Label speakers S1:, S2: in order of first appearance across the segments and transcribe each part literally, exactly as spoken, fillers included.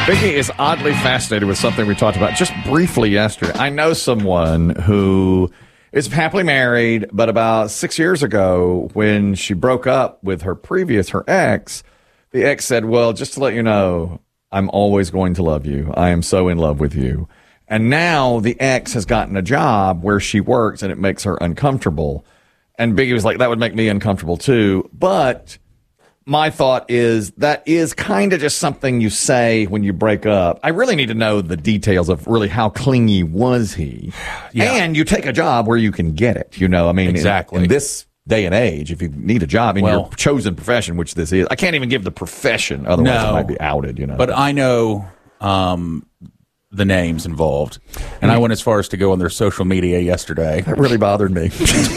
S1: Biggie is oddly fascinated with something we talked about just briefly yesterday. I know someone who is happily married, but about six years ago, when she broke up with her previous, her ex, the ex said, well, just to let you know, I'm always going to love you. I am so in love with you. And now the ex has gotten a job where she works and it makes her uncomfortable. And Biggie was like, that would make me uncomfortable too. But my thought is that is kind of just something you say when you break up. I really need to know the details of really how clingy was he. Yeah. And you take a job where you can get it. You know, I mean,
S2: exactly.
S1: in, in this day and age, if you need a job in well, your chosen profession, which this is, I can't even give the profession. Otherwise no, it might be outed, you know.
S2: But I know um, the names involved. And I went as far as to go on their social media yesterday.
S1: That really bothered me.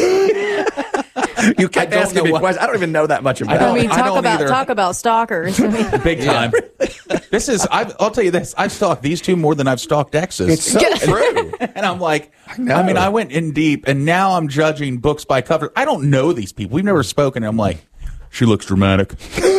S1: You kept asking me questions. I don't even know that much about it.
S3: I mean, talk I about either. talk about stalkers. I mean.
S2: Big time. This is. I've, I'll tell you this. I've stalked these two more than I've stalked exes.
S1: It's so true.
S2: And I'm like, I, I mean, I went in deep, and now I'm judging books by cover. I don't know these people. We've never spoken. And I'm like, she looks dramatic.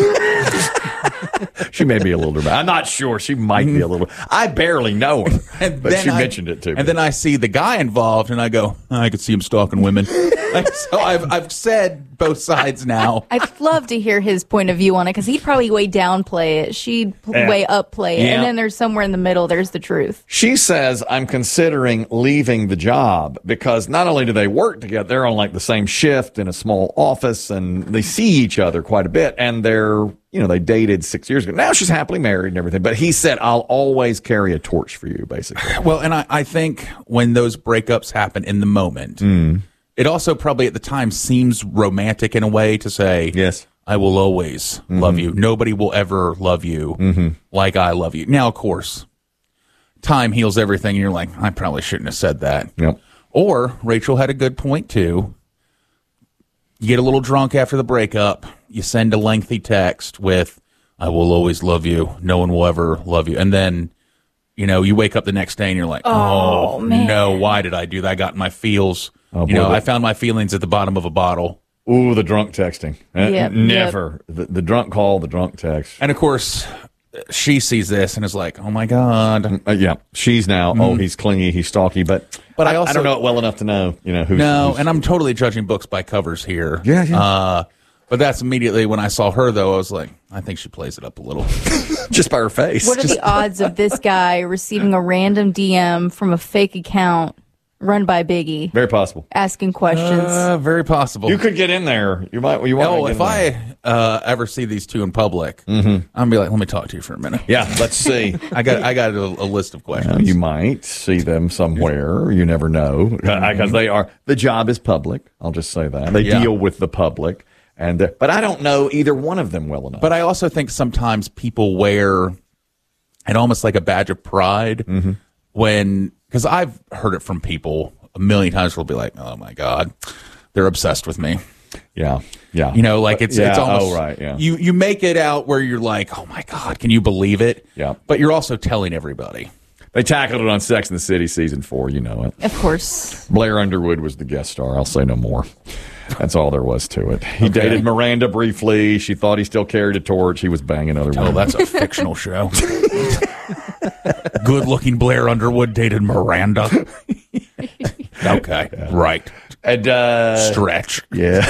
S1: She may be a little dramatic. I'm not sure. She might be a little. I barely know her, and but she I, mentioned it to me.
S2: And then I see the guy involved, and I go, I could see him stalking women. So I've I've said both sides now.
S3: I'd love to hear his point of view on it because he'd probably way downplay it. She'd
S1: yeah.
S3: way upplay it,
S1: yeah.
S3: and then there's somewhere in the middle. There's the truth.
S1: She says, "I'm considering leaving the job because not only do they work together, they're on like the same shift in a small office, and they see each other quite a bit, and they're." You know, they dated six years ago. Now she's happily married and everything. But he said, I'll always carry a torch for you, basically.
S2: Well, and I, I think when those breakups happen in the moment,
S1: mm.
S2: it also probably at the time seems romantic in a way to say,
S1: yes,
S2: I will always mm-hmm. love you. Nobody will ever love you
S1: mm-hmm.
S2: like I love you. Now, of course, time heals everything. And you're like, I probably shouldn't have said that.
S1: Yep.
S2: Or Rachel had a good point, too. You get a little drunk after the breakup. You send a lengthy text with, I will always love you. No one will ever love you. And then, you know, you wake up the next day and you're like, oh,
S3: oh man.
S2: no, why did I do that? I got in my feels.
S1: Oh,
S2: you
S1: boy,
S2: know,
S1: that-
S2: I found my feelings at the bottom of a bottle.
S1: Ooh, the drunk texting.
S3: Yep,
S1: Never.
S3: Yep.
S1: The, the drunk call, the drunk text.
S2: And, of course, she sees this and is like, oh, my God.
S1: Uh, yeah. She's now, mm-hmm. oh, he's clingy, he's stalky. But,
S2: but I,
S1: I,
S2: also,
S1: I don't know it well enough to know, you know, who's.
S2: No,
S1: who's,
S2: and I'm totally judging books by covers here.
S1: Yeah, yeah.
S2: Uh, but that's immediately when I saw her, though, I was like, I think she plays it up a little.
S1: Just by her face.
S3: What are
S1: Just,
S3: the odds of this guy receiving a random D M from a fake account run by Biggie?
S1: Very possible.
S3: Asking questions.
S2: Uh, very possible.
S1: You could get in there. You might. You
S2: Oh,
S1: get
S2: if
S1: in
S2: I uh, ever see these two in public,
S1: mm-hmm.
S2: I'm gonna be like, let me talk to you for a minute.
S1: Yeah, let's see.
S2: I got I got a, a list of questions.
S1: Uh, you might see them somewhere. You never know because mm-hmm. they are. The job is public. I'll just say that they
S2: yeah.
S1: deal with the public, and but I don't know either one of them well enough.
S2: But I also think sometimes people wear it almost like a badge of pride
S1: mm-hmm.
S2: when because I've heard it from people a million times. Will be like, oh my God, they're obsessed with me.
S1: Yeah, yeah.
S2: You know, like it's
S1: yeah,
S2: it's almost
S1: oh, right, yeah.
S2: you you make it out where you're like, oh my God, can you believe it?
S1: Yeah.
S2: But you're also telling everybody.
S1: They tackled it on Sex and the City season four. You know it.
S3: Of course.
S1: Blair Underwood was the guest star. I'll say no more. That's all there was to it. He okay. dated Miranda briefly. She thought he still carried a torch. He was banging other women.
S2: Oh, that's a fictional show. Good-looking Blair Underwood dated Miranda. Okay, yeah. Right.
S1: And uh,
S2: stretch.
S1: Yeah.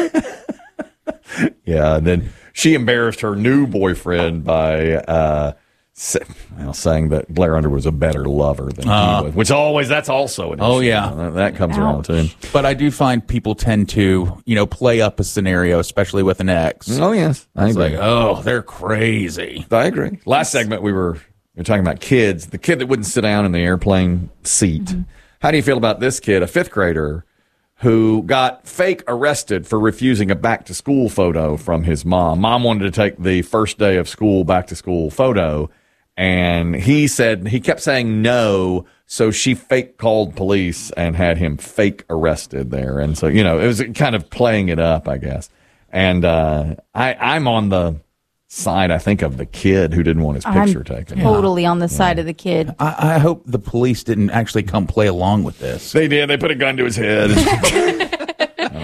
S1: Yeah. And then she embarrassed her new boyfriend by uh, say, well, saying that Blair Underwood was a better lover than uh, he was, which always that's also an issue.
S2: Oh yeah,
S1: that, that comes Ouch. around too.
S2: But I do find people tend to, you know, play up a scenario, especially with an ex.
S1: Oh yes, I
S2: it's
S1: agree.
S2: Like, oh, they're crazy.
S1: I agree. Last segment we were we were talking about kids. The kid that wouldn't sit down in the airplane seat. Mm-hmm. How do you feel about this kid, a fifth grader, who got fake arrested for refusing a back-to-school photo from his mom? Mom wanted to take the first day of school back-to-school photo, and he said he kept saying no, so she fake called police and had him fake arrested there. And so, you know, it was kind of playing it up, I guess. And uh, I, I'm on the side, I think, of the kid who didn't want his picture
S3: I'm
S1: taken.
S3: Totally
S1: yeah.
S3: on the side yeah. of the kid.
S2: I, I hope the police didn't actually come play along with this.
S1: They did. They put a gun to his head. I don't think that.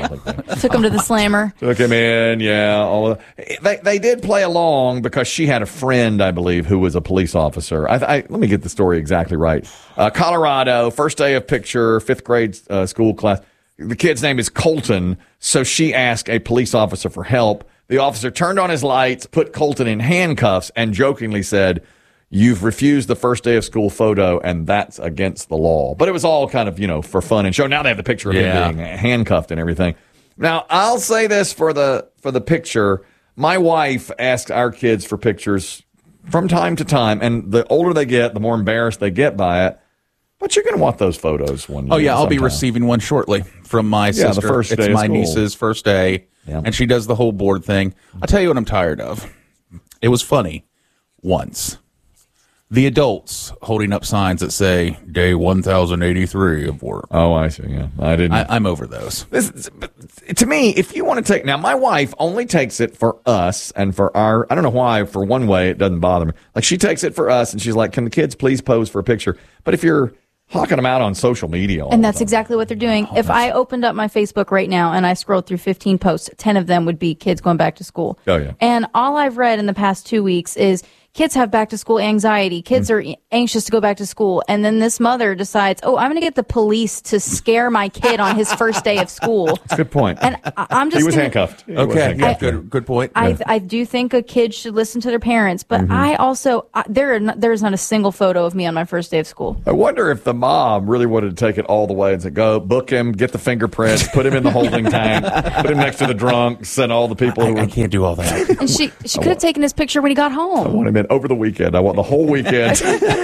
S3: Took him to the slammer.
S1: Took him in, yeah. All of, they they did play along because she had a friend, I believe, who was a police officer. I, I let me get the story exactly right. Uh, Colorado, first day of picture, fifth grade uh, school class. The kid's name is Colton, so she asked a police officer for help. The officer turned on his lights, put Colton in handcuffs, and jokingly said, "You've refused the first day of school photo, and that's against the law." But it was all kind of, you know, for fun and show. Now they have the picture of
S2: Yeah.
S1: him being handcuffed and everything. Now, I'll say this for the for the picture. My wife asks our kids for pictures from time to time, and the older they get, the more embarrassed they get by it. But you're going to want those photos one.
S2: Oh yeah, I'll be
S1: sometime.
S2: receiving one shortly from my
S1: Yeah, the
S2: sister.
S1: first
S2: it's
S1: day of
S2: my
S1: school.
S2: niece's first day,
S1: Yeah.
S2: and she does the whole board thing. I'll tell you what I'm tired of. It was funny once. The adults holding up signs that say day one thousand eighty-three of work.
S1: Oh, I see. Yeah, I didn't.
S2: I, I'm over those.
S1: This is, but to me, if you want to take now, my wife only takes it for us and for our. I don't know why. For one way, it doesn't bother me. Like she takes it for us, and she's like, "Can the kids please pose for a picture?" But if you're hawking them out on social media, all
S3: And
S1: the
S3: that's
S1: time,
S3: exactly what they're doing. If I opened up my Facebook right now and I scrolled through fifteen posts, ten of them would be kids going back to school.
S1: Oh, yeah.
S3: And all I've read in the past two weeks is kids have back to school anxiety. Kids are anxious to go back to school. And then this mother decides, oh, I'm going to get the police to scare my kid on his first day of school.
S1: That's a good point.
S3: And I- I'm just
S1: he was
S3: gonna-
S1: handcuffed. He was
S2: Okay, yeah,
S1: handcuffed.
S2: good, good point.
S3: I, I do think a kid should listen to their parents, but
S1: Mm-hmm.
S3: I also I, there are not, there's not a single photo of me on my first day of school.
S1: I wonder if the mom really wanted to take it all the way and say, "Go book him, get the fingerprints, put him in the holding tank, put him next to the drunks and all the people who
S2: I, I
S1: were."
S2: can't do all that.
S3: And she she could have taken his picture when he got home.
S1: I want him in over the weekend. I want the whole weekend.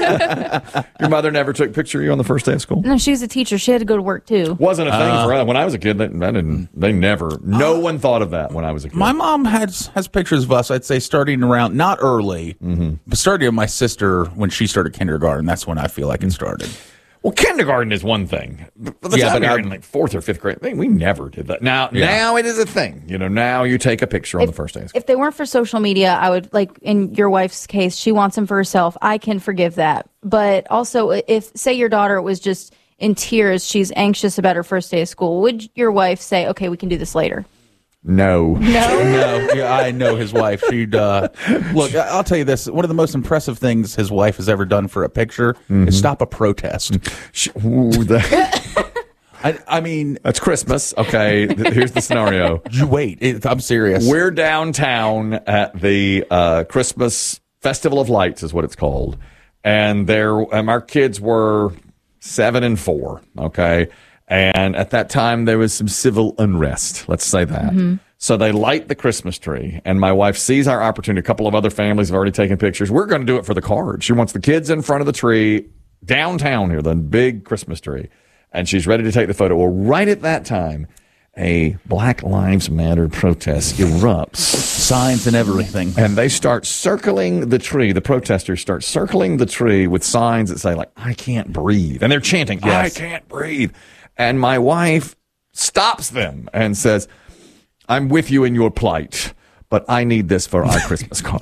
S1: Your mother never took a picture of you on the first day of school?
S3: No, she was a teacher. She had to go to work too.
S1: Wasn't a thing for us. When I was a kid, that, that didn't, they never, no one thought of that when I was a kid.
S2: My mom has has pictures of us. I'd say starting around not early,
S1: Mm-hmm.
S2: but starting with my sister when she started kindergarten. That's when I feel like it started.
S1: Well, kindergarten is one thing. But the
S2: Yeah,
S1: time
S2: but
S1: you're
S2: I-
S1: in like fourth or fifth grade, I mean, we never did that. Now,
S2: Yeah.
S1: now it is a thing. You know, now you take a picture on the first day of school.
S3: If they weren't for social media, I would, like in your wife's case, she wants them for herself. I can forgive that. But also, if, say, your daughter was just in tears, she's anxious about her first day of school, would your wife say, okay, we can do this later?
S1: No.
S3: No?
S2: No, yeah, I know his wife. She'd uh, look. I- I'll tell you this: one of the most impressive things his wife has ever done for a picture is stop a protest.
S1: Sh- ooh, the-
S2: I, I mean,
S1: that's Christmas. Okay, th- here's the scenario.
S2: you wait. It, I'm serious.
S1: We're downtown at the uh, Christmas Festival of Lights, is what it's called, and there, um, our kids were seven and four. Okay, and at that time there was some civil unrest. Let's say that.
S3: Mm-hmm.
S1: So they light the Christmas tree, and my wife sees our opportunity. A couple of other families have already taken pictures. We're going to do it for the card. She wants the kids in front of the tree downtown here, the big Christmas tree, and she's ready to take the photo. Well, right at that time, a Black Lives Matter protest erupts.
S2: Signs and everything.
S1: And they start circling the tree. The protesters start circling the tree with signs that say, like, I can't breathe. And they're chanting,
S2: Yes.
S1: I can't breathe. And my wife stops them and says, I'm with you in your plight, but I need this for our Christmas card.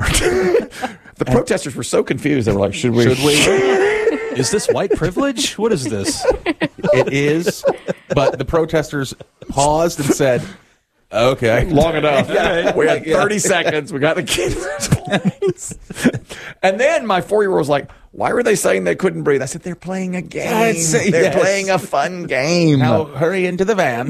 S1: The protesters were so confused. They were like, should we?
S2: Should we?
S4: Is this white privilege? What is this?
S2: It is. But the protesters paused and said, "Okay,
S1: Long enough. We had thirty seconds. We got the kids. And then my four-year-old was like, why were they saying they couldn't breathe? I said, they're playing a game.
S2: That's-
S1: They're
S2: yes.
S1: playing a fun game.
S2: Now hurry into the van."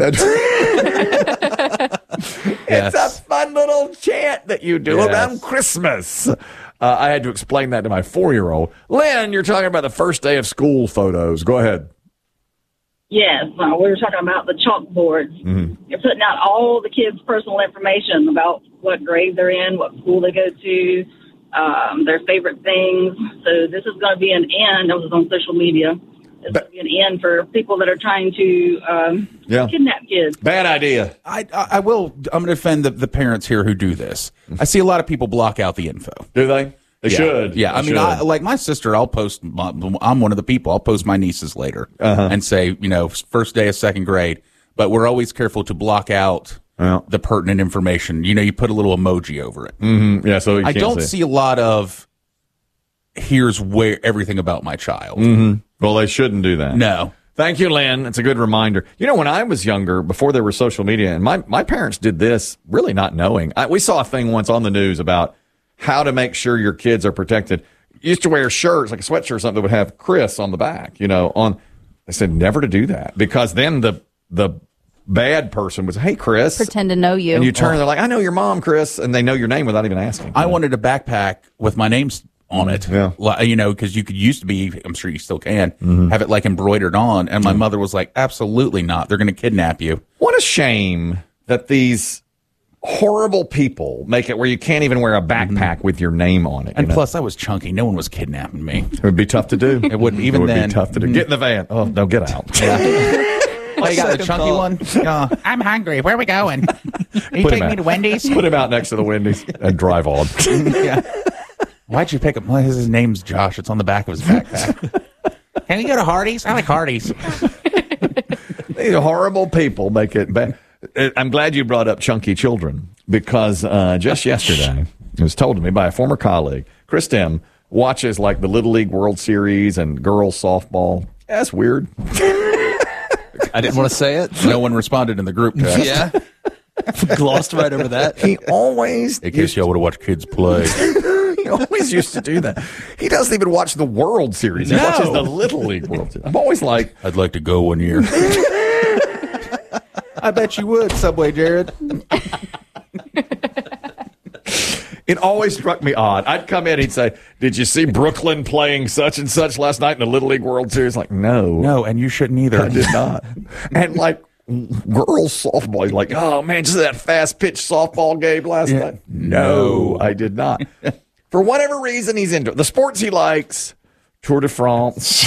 S1: It's a fun little chant that you do
S2: Yes.
S1: around Christmas. Uh, I had to explain that to my four-year-old. Lynn, you're talking about the first day of school photos. Go ahead.
S5: Yes, uh, we were talking about the chalkboards.
S1: Mm-hmm.
S5: You're putting out all the kids' personal information about what grade they're in, what school they go to, um, their favorite things. So this is going to be an end. That was on social media. It's going to be an end for people that are trying to um,
S1: Yeah.
S5: kidnap kids.
S1: Bad idea.
S2: I, I, I will. I'm going to defend the, the parents here who do this. I see a lot of people block out the info.
S1: Do they? They
S2: Yeah.
S1: should.
S2: Yeah,
S1: They
S2: I mean,
S1: should.
S2: I, like my sister, I'll post. My, I'm one of the people. I'll post my nieces later
S1: Uh-huh.
S2: and say, you know, first day of second grade. But we're always careful to block out
S1: Yeah.
S2: the pertinent information. You know, you put a little emoji over it.
S1: Mhm. Yeah, so you
S2: I
S1: can't
S2: don't
S1: see.
S2: see a lot of. Here's where everything about my child.
S1: Mm-hmm. Well, they shouldn't do that.
S2: No.
S1: Thank you, Lynn. It's a good reminder. You know, when I was younger, before there were social media, and my, my parents did this really not knowing. I, we saw a thing once on the news about how to make sure your kids are protected. You used to wear shirts, like a sweatshirt or something that would have Chris on the back, you know, on. They said never to do that because then the the bad person was, hey, Chris.
S3: Pretend to know you.
S1: And you turn, they're like, I know your mom, Chris. And they know your name without even asking.
S2: I wanted a backpack with my name on it.
S1: Yeah.
S2: Li- You know, because you could used to be, I'm sure you still can, mm-hmm. have it like embroidered on. And my mm-hmm. mother was like, absolutely not. They're going to kidnap you.
S1: What a shame that these horrible people make it where you can't even wear a backpack mm-hmm. with your name on it.
S2: And
S1: know?
S2: plus, I was chunky. No one was kidnapping me.
S1: It would be tough to do.
S2: It wouldn't even
S1: it would
S2: then.
S1: be tough to do. Get in the van. Oh, no, get out.
S2: Yeah. Oh, you got the chunky thought. one? Yeah. I'm hungry. Where are we going? Are you taking me to Wendy's?
S1: Put him out next to the Wendy's and drive on.
S2: Yeah. Why'd you pick him? Well, his name's Josh. It's on the back of his backpack. Can we go to Hardee's? I like Hardee's.
S1: These horrible people make it bad. I'm glad you brought up chunky children because uh, just yesterday, it was told to me by a former colleague, Chris Dem watches like the Little League World Series and girls softball. That's weird.
S4: I didn't want to say it.
S2: No one responded in the group text.
S4: Yeah. Glossed right over that.
S1: He always...
S2: In case y'all would have watched kids play.
S1: He always used to do that. He doesn't even watch the World Series. He
S2: no.
S1: watches the Little League World Series. I'm always like...
S2: I'd like to go one year. I bet you would, Subway Jared.
S1: It always struck me odd. I'd come in, he'd say, did you see Brooklyn playing such and such last night in the Little League World Series? Like, no.
S2: No, and you shouldn't either.
S1: I did not. And like, girls softball, he's like, oh man, just that fast pitch softball game last yeah. night. No, I did not. For whatever reason, he's into it. The sports he likes, Tour de France,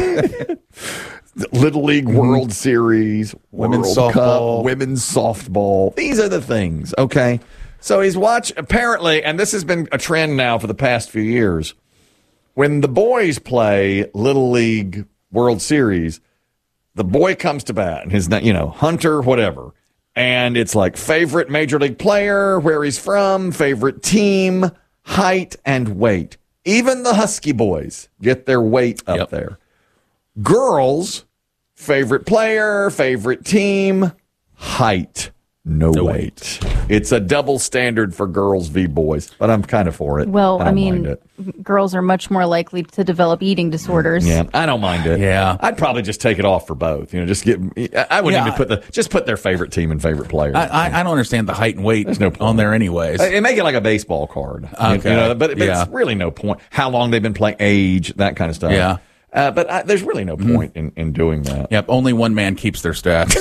S1: Little League World mm-hmm. Series,
S2: women's
S1: World
S2: softball,
S1: Cup, women's softball. These are the things, okay? So he's watched, apparently, and this has been a trend now for the past few years, when the boys play Little League World Series, the boy comes to bat, and his name, you know, Hunter, whatever. And it's like favorite major league player, where he's from, favorite team, height, and weight. Even the Husky boys get their weight up yep. there. Girls, favorite player, favorite team, height, no, no weight. weight. It's a double standard for girls v. boys, but I'm kind of for it.
S3: Well,
S1: I,
S3: I mean, girls are much more likely to develop eating disorders.
S1: Yeah, I don't mind it.
S2: Yeah,
S1: I'd probably just take it off for both. You know, just get. I wouldn't
S2: yeah,
S1: even put the just put their favorite team and favorite player.
S2: I, I, I don't understand the height and weight There's no point. on there, anyways.
S1: It make it like a baseball card.
S2: Okay,
S1: you know, but, but
S2: yeah.
S1: it's really no point. How long they've been playing, age, that kind of stuff.
S2: Yeah.
S1: Uh, but I, there's really no point mm. in, in doing that.
S2: Yep, only one man keeps their stats.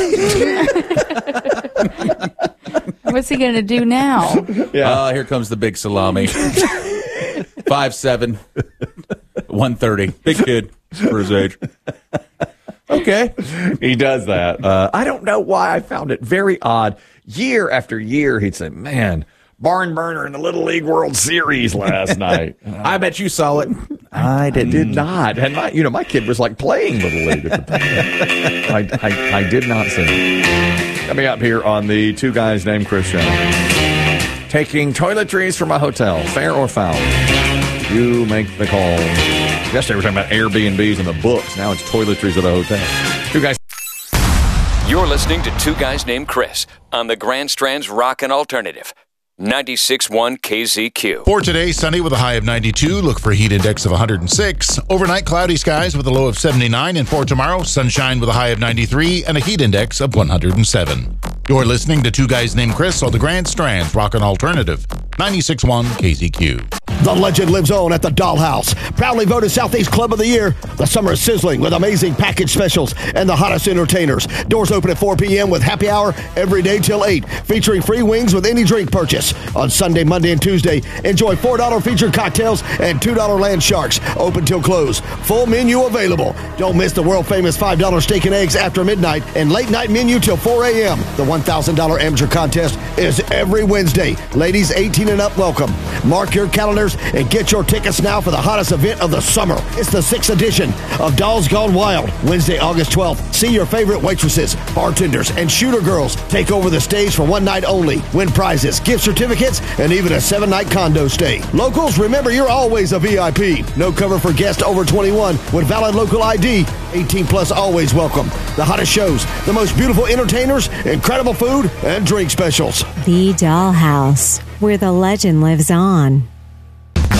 S3: What's he going to do now?
S2: Yeah, uh, here comes the big salami. Five seven, one thirty, big kid for his age. Okay,
S1: he does that. Uh, I don't know why I found it very odd. Year after year, he'd say, "Man, barn burner in the Little League World Series last night."
S2: I bet you saw it.
S1: I did, did not. And my, you know, my kid was like playing Little League at the time. I, I, I did not see it. Coming up here on the Two Guys Named Chris show. Taking toiletries from a hotel, fair or foul? You make the call. Yesterday we were talking about Airbnbs and the books. Now it's toiletries at a hotel. Two guys.
S6: You're listening to Two Guys Named Chris on the Grand Strand's Rockin' Alternative. ninety-six point one K Z Q.
S7: For today, sunny with a high of ninety-two. Look for a heat index of one hundred six. Overnight, cloudy skies with a low of seventy-nine. And for tomorrow, sunshine with a high of ninety-three and a heat index of one hundred seven. You're listening to Two Guys Named Chris on the Grand Strand's Rockin' Alternative. ninety-six point one K Z Q.
S8: The legend lives on at the Dollhouse. Proudly voted Southeast Club of the Year. The summer is sizzling with amazing package specials and the hottest entertainers. Doors open at four p.m. with happy hour every day till eight, featuring free wings with any drink purchase. On Sunday, Monday, and Tuesday, enjoy four dollars featured cocktails and two dollars land sharks. Open till close. Full menu available. Don't miss the world-famous five dollars steak and eggs after midnight and late-night menu till four a.m. The one thousand dollars amateur contest is every Wednesday. Ladies eighteen and up welcome. Mark your calendars and get your tickets now for the hottest event of the summer. It's the sixth edition of Dolls Gone Wild, Wednesday, August twelfth. See your favorite waitresses, bartenders, and shooter girls take over the stage for one night only. Win prizes, gift certificates, and even a seven-night condo stay. Locals, remember you're always a V I P. No cover for guests over twenty-one with valid local I D. eighteen plus always welcome. The hottest shows, the most beautiful entertainers, incredible food, and drink specials.
S9: The Dollhouse, where the legend lives on.